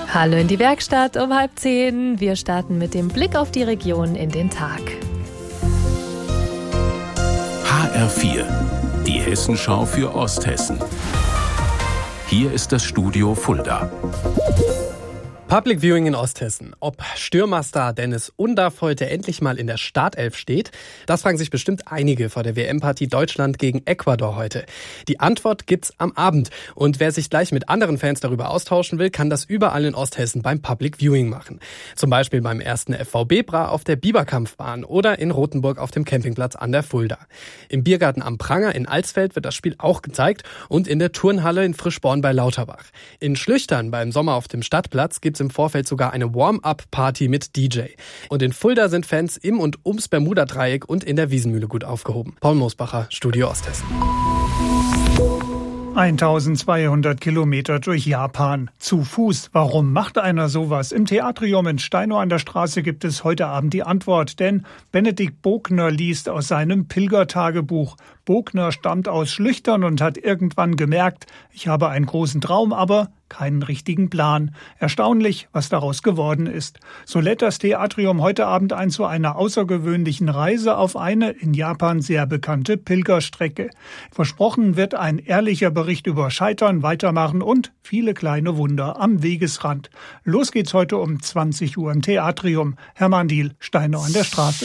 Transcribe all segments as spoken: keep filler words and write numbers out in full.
Hallo in die Werkstatt um halb zehn. Wir starten mit dem Blick auf die Region in den Tag. H R vier, die Hessenschau für Osthessen. Hier ist das Studio Fulda. Public Viewing in Osthessen. Ob Stürmerstar Dennis Undaff heute endlich mal in der Startelf steht, das fragen sich bestimmt einige vor der W M-Partie Deutschland gegen Ecuador heute. Die Antwort gibt's am Abend. Und wer sich gleich mit anderen Fans darüber austauschen will, kann das überall in Osthessen beim Public Viewing machen. Zum Beispiel beim ersten F V B-Bra auf der Biberkampfbahn oder in Rothenburg auf dem Campingplatz an der Fulda. Im Biergarten am Pranger in Alsfeld wird das Spiel auch gezeigt und in der Turnhalle in Frischborn bei Lauterbach. In Schlüchtern beim Sommer auf dem Stadtplatz gibt's im Vorfeld sogar eine Warm-Up-Party mit D J. Und in Fulda sind Fans im und ums Bermuda-Dreieck und in der Wiesenmühle gut aufgehoben. Paul Moosbacher, Studio Osthessen. eintausendzweihundert Kilometer durch Japan. Zu Fuß. Warum macht einer sowas? Im Theatrium in Steinow an der Straße gibt es heute Abend die Antwort. Denn Benedikt Bogner liest aus seinem Pilgertagebuch. Bogner stammt aus Schlüchtern und hat irgendwann gemerkt, ich habe einen großen Traum, aber keinen richtigen Plan. Erstaunlich, was daraus geworden ist. So lädt das Theatrium heute Abend ein zu einer außergewöhnlichen Reise auf eine in Japan sehr bekannte Pilgerstrecke. Versprochen wird ein ehrlicher Bericht über Scheitern, Weitermachen und viele kleine Wunder am Wegesrand. Los geht's heute um zwanzig Uhr im Theatrium. Hermann Diehl, Steinow an der Straße.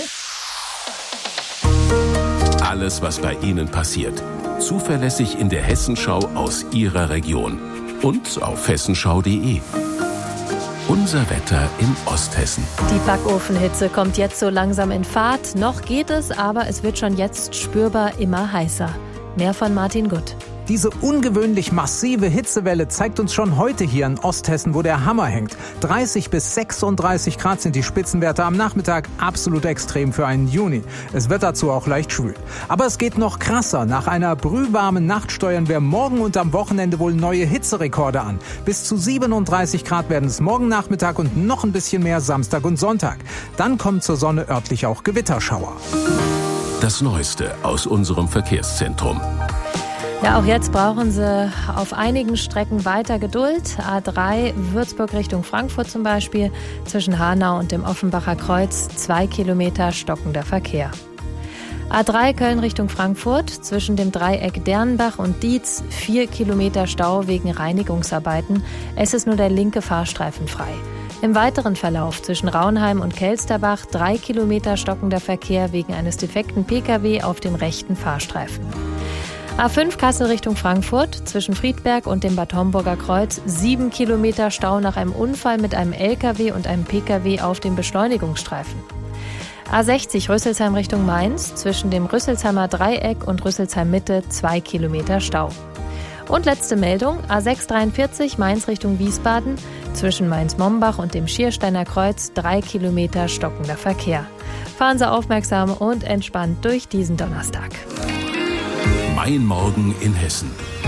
Alles, was bei Ihnen passiert. Zuverlässig in der Hessenschau aus Ihrer Region. Und auf hessenschau punkt de. Unser Wetter in Osthessen. Die Backofenhitze kommt jetzt so langsam in Fahrt. Noch geht es, aber es wird schon jetzt spürbar immer heißer. Mehr von Martin Gutt. Diese ungewöhnlich massive Hitzewelle zeigt uns schon heute hier in Osthessen, wo der Hammer hängt. dreißig bis sechsunddreißig Grad sind die Spitzenwerte am Nachmittag, absolut extrem für einen Juni. Es wird dazu auch leicht schwül. Aber es geht noch krasser. Nach einer brühwarmen Nacht steuern wir morgen und am Wochenende wohl neue Hitzerekorde an. Bis zu siebenunddreißig Grad werden es morgen Nachmittag und noch ein bisschen mehr Samstag und Sonntag. Dann kommen zur Sonne örtlich auch Gewitterschauer. Das Neueste aus unserem Verkehrszentrum. Ja, auch jetzt brauchen Sie auf einigen Strecken weiter Geduld. A drei Würzburg Richtung Frankfurt zum Beispiel, zwischen Hanau und dem Offenbacher Kreuz, zwei Kilometer stockender Verkehr. A drei Köln Richtung Frankfurt, zwischen dem Dreieck Dernbach und Dietz, vier Kilometer Stau wegen Reinigungsarbeiten. Es ist nur der linke Fahrstreifen frei. Im weiteren Verlauf zwischen Raunheim und Kelsterbach, drei Kilometer stockender Verkehr wegen eines defekten Pkw auf dem rechten Fahrstreifen. A fünf Kassel Richtung Frankfurt, zwischen Friedberg und dem Bad Homburger Kreuz, sieben Kilometer Stau nach einem Unfall mit einem L K W und einem Pkw auf dem Beschleunigungsstreifen. A sechzig Rüsselsheim Richtung Mainz, zwischen dem Rüsselsheimer Dreieck und Rüsselsheim Mitte, zwei Kilometer Stau. Und letzte Meldung, A sechs dreiundvierzig Mainz Richtung Wiesbaden, zwischen Mainz-Mombach und dem Schiersteiner Kreuz, drei Kilometer stockender Verkehr. Fahren Sie aufmerksam und entspannt durch diesen Donnerstag. Mein Morgen in Hessen.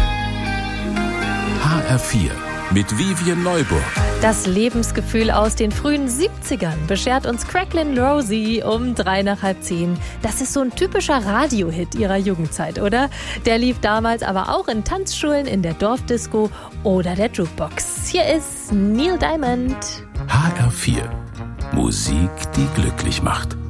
H R vier mit Vivian Neuburg. Das Lebensgefühl aus den frühen siebzigern beschert uns Cracklin' Rosie um drei nach halb zehn. Das ist so ein typischer Radiohit ihrer Jugendzeit, oder? Der lief damals aber auch in Tanzschulen, in der Dorfdisco oder der Jukebox. Hier ist Neil Diamond. H R vier. Musik, die glücklich macht.